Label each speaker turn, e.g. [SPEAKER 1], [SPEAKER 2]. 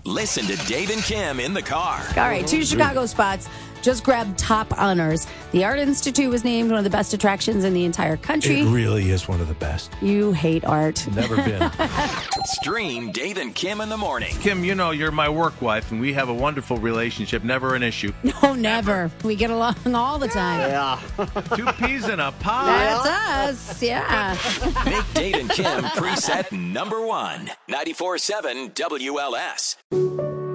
[SPEAKER 1] Listen to Dave and Kim in the car.
[SPEAKER 2] All right, 2 Chicago spots just grabbed top honors. The Art Institute was named one of the best attractions in the entire country.
[SPEAKER 3] It really is one of the best.
[SPEAKER 2] You hate art.
[SPEAKER 3] Never been.
[SPEAKER 1] Stream Dave and Kim in the morning.
[SPEAKER 4] Kim, you know you're my work wife, and we have a wonderful relationship. Never an issue.
[SPEAKER 2] No, never. We get along all the time.
[SPEAKER 5] Yeah.
[SPEAKER 4] 2 peas in a pod.
[SPEAKER 2] That's us. Yeah.
[SPEAKER 1] Make Dave and Kim preset number 1. 94.7 WLS.